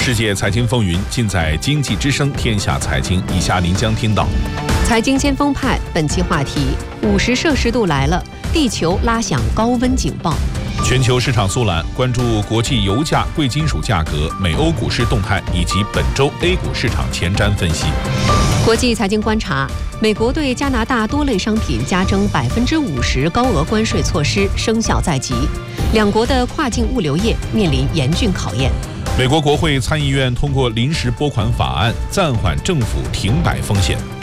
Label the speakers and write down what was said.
Speaker 1: 世界财经风云尽在经济之声天下财经，以下您将听到：
Speaker 2: 财经先锋派本期话题：50摄氏度来了，地球拉响高温警报。
Speaker 1: 全球市场苏览，关注国际油价、贵金属价格、美欧股市动态以及本周 A 股市场前瞻分析。
Speaker 2: 国际财经观察：美国对加拿大多类商品加征50%高额关税措施生效在即，两国的跨境物流业面临严峻考验。
Speaker 1: 美国国会参议院通过临时拨款法案，暂缓政府停摆风险。